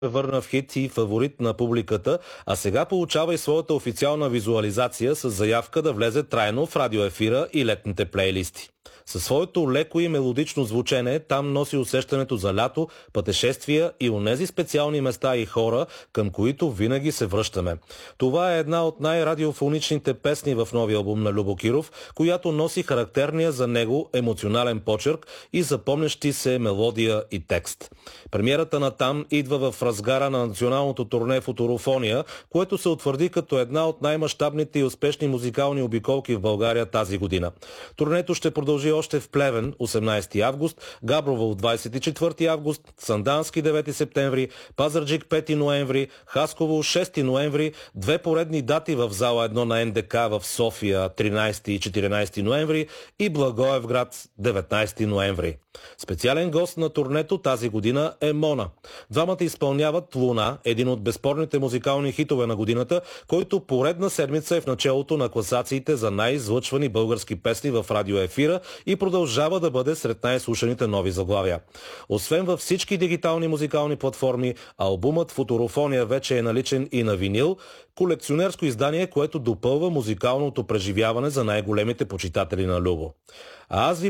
Върна в хит и фаворит на публиката, а сега получава и своята официална визуализация с заявка да влезе трайно в радиоефира и летните плейлисти. Със своето леко и мелодично звучене там носи усещането за лято, пътешествия и онези специални места и хора, към които винаги се връщаме. Това е една от най-радиофоничните песни в новия албум на Любо Киров, която носи характерния за него емоционален почерк и запомнящи се мелодия и текст. Премиерата на там идва в разгара на националното турне Футурофония, което се утвърди като една от най-мащабните и успешни музикални обиколки в България тази година. Турнето ще продължи още в Плевен 18 август, Габрово от 24 август, Сандански 9 септември, Пазарджик 5 ноември, Хасково 6 ноември, две поредни дати в зала 1 на НДК в София 13 и 14 ноември и Благоевград 19 ноември. Специален гост на турнето тази година е Мона. Двамата изпълняват Луна, един от безспорните музикални хитове на годината, който поредна седмица е в началото на класациите за най-излъчвани български песни в радиоефира и продължава да бъде сред най-слушаните нови заглавия. Освен във всички дигитални музикални платформи, албумът Футурофония вече е наличен и на винил, колекционерско издание, което допълва музикалното преживяване за най-големите почитатели на Любо. А аз ви